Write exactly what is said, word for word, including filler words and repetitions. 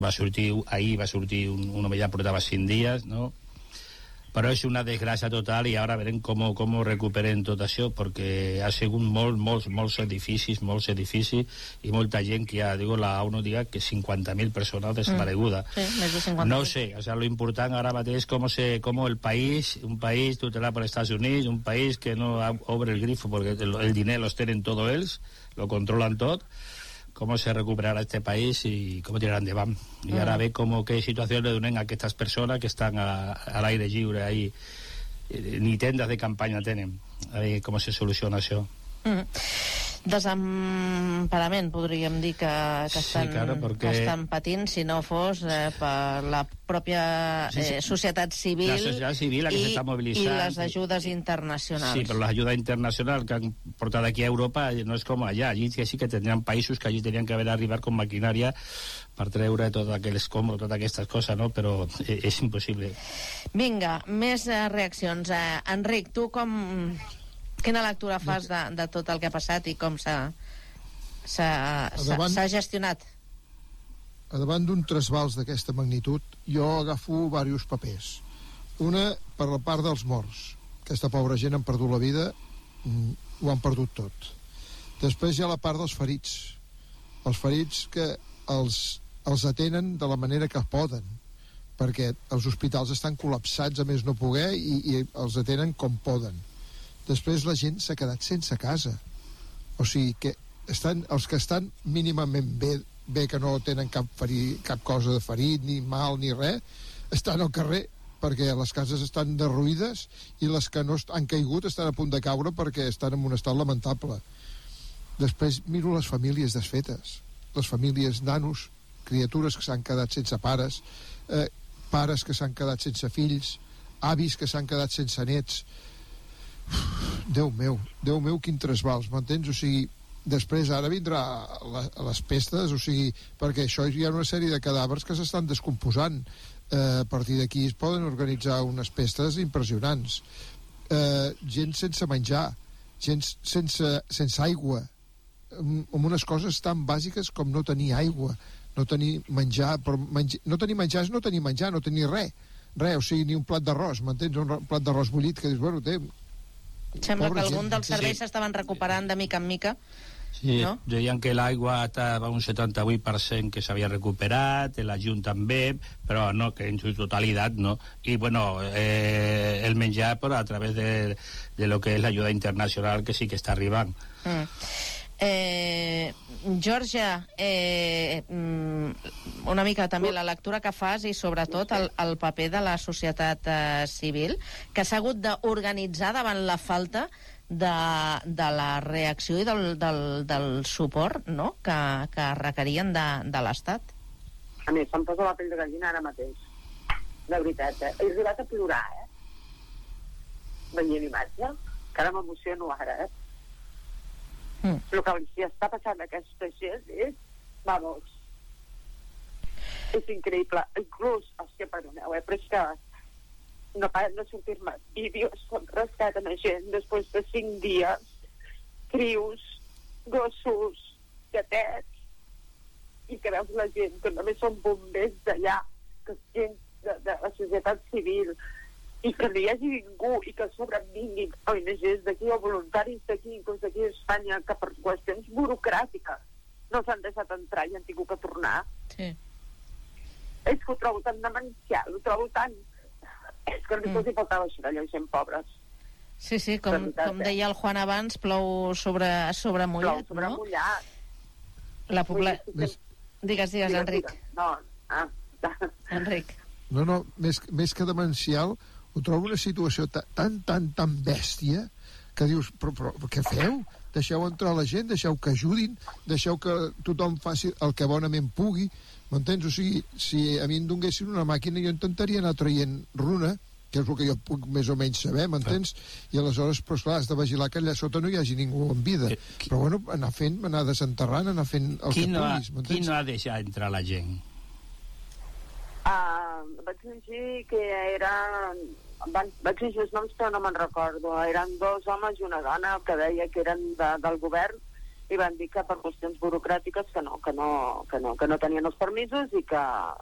va sortir, ahir va sortir un, un home ja portava cinc dies, no? Però és una desgràcia total i ara veurem com, com recuperen tot això, perquè ha sigut molt, molts, molts edificis, molts edificis i molta gent que ja, digo, la ONU diga que cincuenta mil personas desaparegudas. Mm, sí, més de cinquanta mil. No sé, o sea, lo important ara mateix és com, se, com el país, un país tutelado por Estados Unidos, un país que no obre el grifo porque el, el dinero los tienen todos ells, lo controlan tot, cómo se recuperará este país y cómo tirarán de van. Y mm. ahora ve cómo qué situación le donen a estas personas que están a, al aire libre ahí, eh, ni tendas de campaña tienen. A ver cómo se soluciona això. Mm. Desemparament, podríem dir que, que, estan, sí, claro, porque... que estan patint, si no fos eh, per la pròpia eh, sí, sí. societat civil, la societat civil la que i, se está movilizando. I les ajudes internacionals. Sí, pero la ayuda internacional que han portado aquí a Europa no es como allá. Allí que sí que tendrían países que allí tenían que haber arribar con maquinaria per treure tot aquell escombro, totes aquestes coses, no? Però és impossible. Vinga, més eh, reaccions. Eh, Enric, tu com... Quina lectura fas de, de tot el que ha passat i com s'ha s'ha gestionat? Davant d'un trasbals d'aquesta magnitud, jo agafo diversos papers. Una, per la part dels morts. Aquesta pobra gent han perdut la vida, ho han perdut tot. Després hi ha la part dels ferits. Els ferits que els, els atenen de la manera que poden, perquè els hospitals estan col·lapsats a més no poder i, i els atenen com poden. Després la gent s'ha quedat sense casa, o sigui que estan, els que estan mínimament bé, bé que no tenen cap, ferir, cap cosa de ferit ni mal ni res, estan al carrer perquè les cases estan derruïdes i les que no han caigut estan a punt de caure perquè estan en un estat lamentable. Després miro les famílies desfetes, les famílies, nanos, criatures que s'han quedat sense pares, eh, pares que s'han quedat sense fills, avis que s'han quedat sense nets. Déu meu, Déu meu, quin trasbals, m'entens? O sigui, després ara vindrà la, a les pestes, o sigui, perquè això hi ha una sèrie de cadàvers que s'estan descomposant. Eh, a partir d'aquí es poden organitzar unes pestes impressionants. Eh, gent sense menjar, gent sense, sense aigua, amb, amb unes coses tan bàsiques com no tenir aigua, no tenir menjar, però menjar, no tenir menjar és no tenir menjar, no tenir res, res, o sigui, ni un plat d'arròs, m'entens? Un plat d'arròs bullit que dius, bueno, té... Sembla que algun dels serveis s'estaven recuperant de mica en mica. Sí, no? Deien que l'aigua estava un setanta-vuit per cent que s'havia recuperat, la llum també, però no, que en su totalitat no. I bueno, eh, el menjar però a través de, de lo que és l'ajuda internacional que sí que està arribant. Mm. Eh, Georgia, eh, una mica també la lectura que fas i sobretot el, el paper de la societat eh, civil que s'ha hagut d'organitzar davant la falta de, de la reacció i del, del, del suport, no?, que, que requerien de, de l'Estat. A mi se'm posa la pell de gallina ara mateix, de veritat, eh? He arribat a plorar, eh? Veient imatge, que ara m'emociono ara, eh? Mm. El que els està passant a aquesta gent és, vamos, és increïble. Inclús, hòstia, perdoneu, eh, però és que no paren de sortir-me vídeos com rescaten a gent després de cinc dies, crius, gossos, gatets, i que veus la gent que només són bombers d'allà, que és gent de, de la societat civil, i que no hi hagi ningú i que sobrevinguin O N Ges d'aquí o voluntaris d'aquí, inclús d'aquí a Espanya, que per qüestions burocràtiques no s'han deixat entrar i han tingut que tornar. Sí. És que ho trobo tan demencial, ho trobo tan... És que no mm. hi faltava això d'allò, gent pobres. Sí, sí, com, veritat, com deia el Juan abans, plou sobre, sobre mullat, plou sobre no? mullat. La pobla... Més... Digues, digues, digues, Enric. No, ah. Enric. No, no, més, més que demencial, ho trobo una situació tan, tan, tan bèstia que dius, però, però què feu? Deixeu entrar la gent, deixeu que ajudin, deixeu que tothom faci el que bonament pugui, m'entens? O sigui, si a mi em donguessin una màquina jo intentaria anar traient runa, que és el que jo puc més o menys saber, m'entens? I aleshores, però esclar, has de vigilar que allà sota no hi hagi ningú en vida. Però bueno, anar fent, anar desenterrant, anar fent el qui que no puguis, m'entens? Qui no ha deixat entrar la gent? Uh, vaig llegir que eren van, vaig llegir els noms però no me'n recordo, eren dos homes i una dona que deia que eren de, del govern i van dir que per qüestions burocràtiques que no, que no, que no, que no tenien els permisos i que,